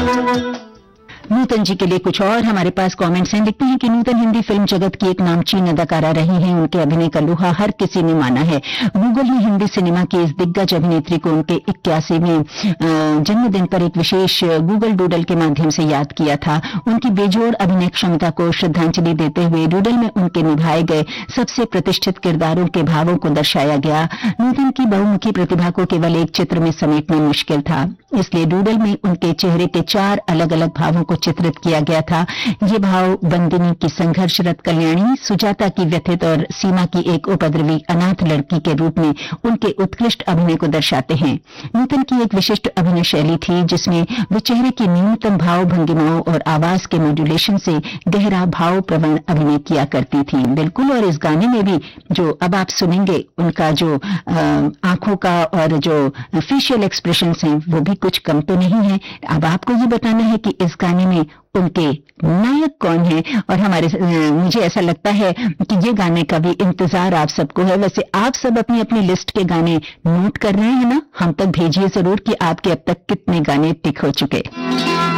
नूतन जी के लिए कुछ और हमारे पास कमेंट्स हैं। लिखते हैं कि नूतन हिंदी फिल्म जगत की एक नामचीन अदाकारा रही हैं। उनके अभिनय का लोहा हर किसी ने माना है। गूगल ने हिंदी सिनेमा की इस दिग्गज अभिनेत्री को उनके 81वें जन्मदिन पर एक विशेष गूगल डूडल के माध्यम से याद किया था। उनकी बेजोड़ अभिनय क्षमता को श्रद्धांजलि देते हुए डूडल में उनके निभाए गए सबसे प्रतिष्ठित किरदारों के भावों को दर्शाया गया। नूतन की बहुमुखी प्रतिभा को केवल एक चित्र में समेटना मुश्किल था, इसलिए डूडल में उनके चेहरे के 4 अलग अलग भावों को चित्रित किया गया था। ये भाव बंदिनी की संघर्षरत कल्याणी, सुजाता की व्यथित और सीमा की एक उपद्रवी अनाथ लड़की के रूप में उनके उत्कृष्ट अभिनय को दर्शाते हैं। नूतन की एक विशिष्ट अभिनय शैली थी जिसमें वे चेहरे की न्यूनतम भाव भंगिमाओं और आवाज के मॉड्यूलेशन से गहरा भाव प्रवण अभिनय किया करती थी। बिल्कुल, और इस गाने में भी जो अब आप सुनेंगे उनका जो आंखों का और जो फेशियल एक्सप्रेशंस हैं वो भी कुछ कम तो नहीं है। अब आपको ये बताना है कि इस गाने में उनके नायक कौन है, और मुझे ऐसा लगता है कि ये गाने का भी इंतजार आप सबको है। वैसे आप सब अपनी अपनी लिस्ट के गाने नोट कर रहे हैं ना? हम तक भेजिए जरूर कि आपके अब तक कितने गाने टिक हो चुके।